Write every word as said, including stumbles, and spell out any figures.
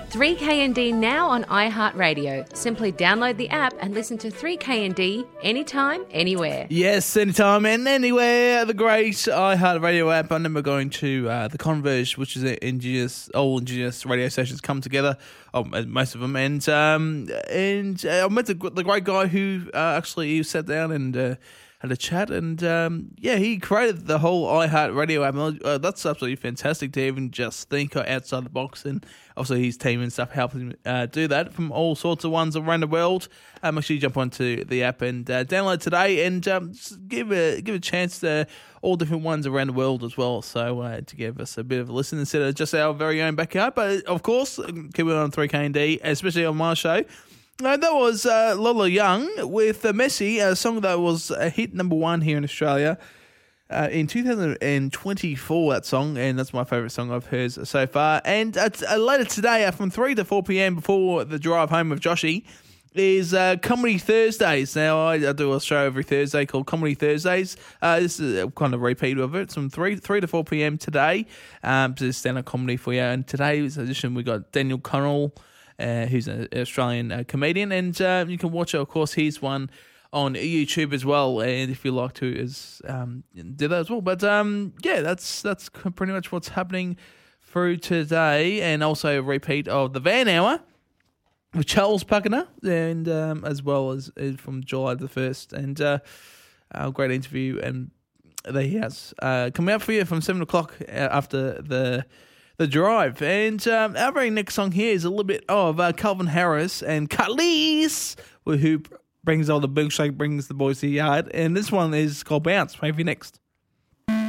three K N D now on iHeartRadio. Simply download the app and listen to three K N D anytime, anywhere. Yes, anytime and anywhere. The great iHeartRadio app. I remember going to uh, the Converge, which is an Indigenous, all Indigenous radio stations come together, oh, most of them, and um, and uh, I met the, the great guy who uh, actually sat down and uh, had a chat, and um, yeah, he created the whole iHeartRadio app. And, uh, that's absolutely fantastic to even just think outside the box, and obviously his team and stuff helped him uh, do that from all sorts of ones around the world. Um, make sure you jump onto the app and uh, download today, and um, give a give a chance to all different ones around the world as well. So uh, to give us a bit of a listen instead of just our very own backyard. But of course, keep it on three K N D, especially on my show. Uh, that was uh, Lola Young with uh, Messi, a song that was a hit number one here in Australia uh, in two thousand twenty-four, that song, and that's my favourite song of hers so far. And uh, t- uh, later today, uh, from three to four p.m. before the drive home with Joshy, is uh, Comedy Thursdays. Now, I, I do a show every Thursday called Comedy Thursdays. Uh, this is a kind of repeat of it. It's from three to four p.m. today um, to stand up comedy for you. And today's edition, we got Daniel Connell, Uh, who's an Australian uh, comedian, and uh, you can watch it. Of course, he's one on YouTube as well, and if you like to, is um, do that as well. But um, yeah, that's that's pretty much what's happening through today, and also a repeat of the Van Hour with Charles Puckner, and um, as well as, as from July the first, and uh, a great interview, and that he has uh, coming up for you from seven o'clock after the. The drive. And um, our very next song here is a little bit of uh, Calvin Harris and Khalees, who brings all the milkshake, brings the boys to the yard. And this one is called Bounce. Maybe next.